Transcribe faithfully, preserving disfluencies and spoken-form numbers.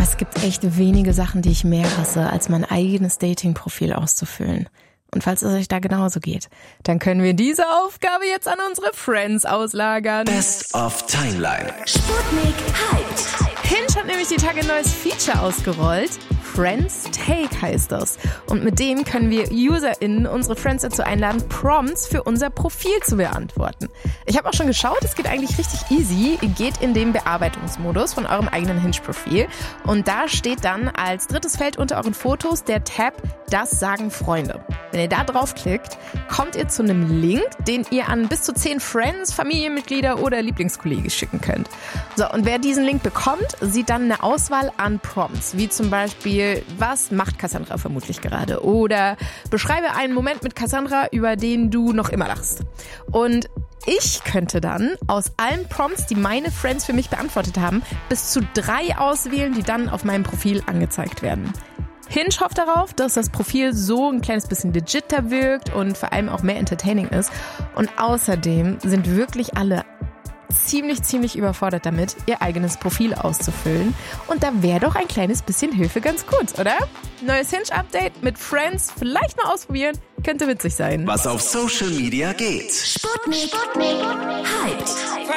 Es gibt echt wenige Sachen, die ich mehr hasse, als mein eigenes Dating-Profil auszufüllen. Und falls es euch da genauso geht, dann können wir diese Aufgabe jetzt an unsere Friends auslagern. Best of Timeline. Sputnik Hyped. Hinge hat nämlich die Tage ein neues Feature ausgerollt. Friends Take heißt das. Und mit dem können wir UserInnen unsere Friends dazu einladen, Prompts für unser Profil zu beantworten. Ich habe auch schon geschaut, es geht eigentlich richtig easy. Ihr geht in den Bearbeitungsmodus von eurem eigenen Hinge-Profil. Und da steht dann als drittes Feld unter euren Fotos der Tab Das sagen Freunde. Wenn ihr da draufklickt, kommt ihr zu einem Link, den ihr an bis zu zehn Friends, Familienmitglieder oder Lieblingskollegen schicken könnt. So, und wer diesen Link bekommt, sieht dann eine Auswahl an Prompts, wie zum Beispiel, was macht Cassandra vermutlich gerade? Oder beschreibe einen Moment mit Cassandra, über den du noch immer lachst. Und ich könnte dann aus allen Prompts, die meine Friends für mich beantwortet haben, bis zu drei auswählen, die dann auf meinem Profil angezeigt werden. Hinge hofft darauf, dass das Profil so ein kleines bisschen legiter wirkt und vor allem auch mehr entertaining ist. Und außerdem sind wirklich alle ziemlich, ziemlich überfordert damit, ihr eigenes Profil auszufüllen. Und da wäre doch ein kleines bisschen Hilfe ganz gut, oder? Neues Hinge-Update mit Friends, vielleicht mal ausprobieren, könnte witzig sein. Was auf Social Media geht. Sputnik Hyped.